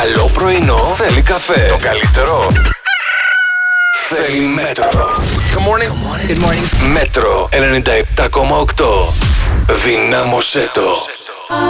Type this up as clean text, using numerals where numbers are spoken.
Καλό πρωινό θέλει καφέ. Το καλύτερο θέλει Μέτρο. Good morning. Good morning. Μέτρο 97,8. Δυνάμωσέ το.